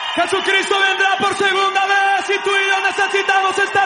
Jesucristo vendrá por segunda vez y tú y yo necesitamos estar